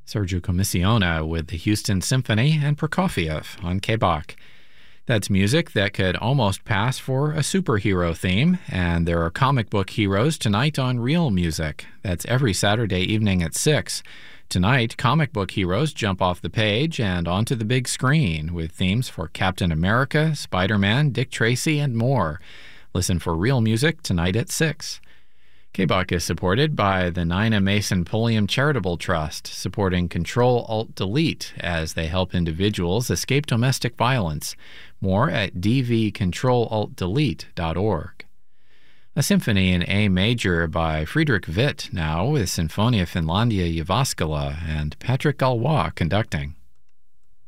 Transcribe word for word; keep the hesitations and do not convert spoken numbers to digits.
Sergio Commissiona with the Houston Symphony and Prokofiev on K B O C. That's music that could almost pass for a superhero theme, and there are comic book heroes tonight on Real Music. That's every Saturday evening at six. Tonight, comic book heroes jump off the page and onto the big screen with themes for Captain America, Spider-Man, Dick Tracy, and more. Listen for Real Music tonight at six. K B O C is supported by the Nina Mason Pulliam Charitable Trust, supporting Control-Alt-Delete as they help individuals escape domestic violence. More at d v control alt delete dot org. A symphony in A major by Friedrich Witt now with Sinfonia Finlandia Jyväskylä and Patrick Galois conducting.